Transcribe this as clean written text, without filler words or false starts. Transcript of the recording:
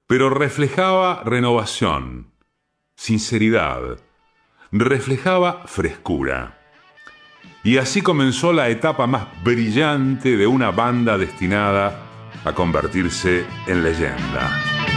pero reflejaba renovación, sinceridad, reflejaba frescura. Y así comenzó la etapa más brillante de una banda destinada a convertirse en leyenda.